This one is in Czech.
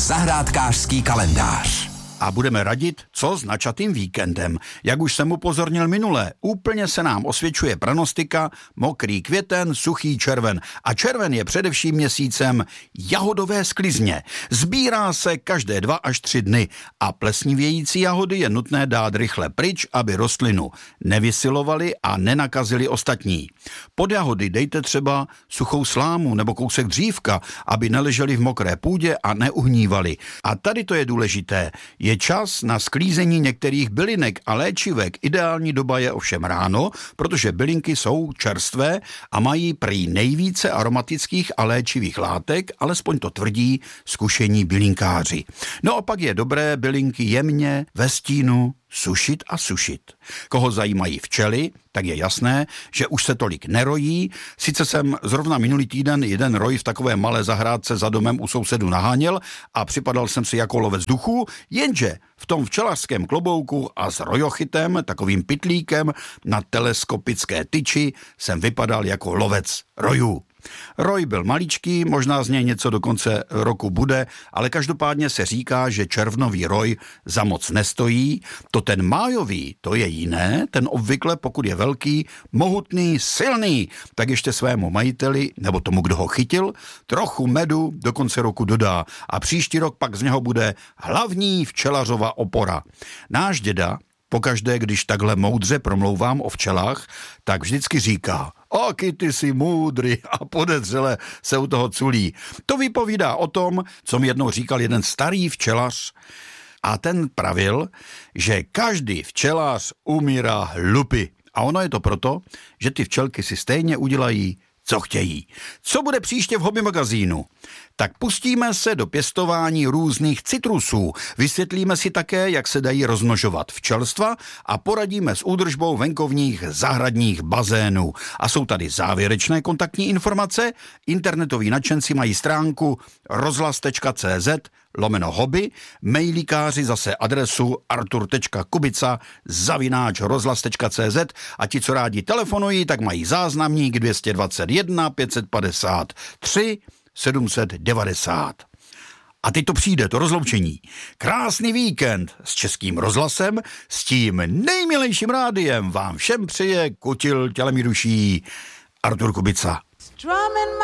Zahrádkářský kalendář. A budeme radit, co s načatým víkendem. Jak už jsem upozornil minule, úplně se nám osvědčuje pranostika, mokrý květen, suchý červen. A červen je především měsícem jahodové sklizně. Sbírá se každé 2 až 3 dny a plesnivějící jahody je nutné dát rychle pryč, aby rostlinu nevysilovali a nenakazili ostatní. Pod jahody dejte třeba suchou slámu nebo kousek dřívka, aby neleželi v mokré půdě a neuhnívali. A tady to je důležité. Je čas na sklízení některých bylinek a léčivek. Ideální doba je ovšem ráno, protože bylinky jsou čerstvé a mají prý nejvíce aromatických a léčivých látek, alespoň to tvrdí zkušení bylinkáři. No a pak je dobré bylinky jemně ve stínu sušit a sušit. Koho zajímají včely, tak je jasné, že už se tolik nerojí. Sice jsem zrovna minulý týden jeden roj v takové malé zahrádce za domem u sousedu naháněl a připadal jsem si jako lovec duchů, jenže v tom včelařském klobouku a s rojochytem, takovým pytlíkem na teleskopické tyči, jsem vypadal jako lovec rojů. Roj byl maličký, možná z něj něco do konce roku bude, ale každopádně se říká, že červnový roj za moc nestojí. To ten májový, to je jiné, ten obvykle, pokud je velký, mohutný, silný, tak ještě svému majiteli, nebo tomu, kdo ho chytil, trochu medu do konce roku dodá a příští rok pak z něho bude hlavní včelařova opora. Náš děda, pokaždé, když takhle moudře promlouvám o včelách, tak vždycky říká: "Aký ty jsi můdrý", a podezřele se u toho culí. To vypovídá o tom, co mi jednou říkal jeden starý včelař, a ten pravil, že každý včelař umírá hlupy. A ono je to proto, že ty včelky si stejně udělají, co chtějí. Co bude příště v hobby magazínu? Tak pustíme se do pěstování různých citrusů. Vysvětlíme si také, jak se dají rozmnožovat včelstva a poradíme s údržbou venkovních zahradních bazénů. A jsou tady závěrečné kontaktní informace. Internetoví nadšenci mají stránku rozhlas.cz/hobby, mailíkáři zase adresu artur.kubica@rozhlas.cz a ti, co rádi telefonují, tak mají záznamník 221 553 790. A teď to přijde, to rozloučení. Krásný víkend s Českým rozhlasem, s tím nejmilejším rádiem vám všem přeje Kutil tělem i duší Artur Kubica.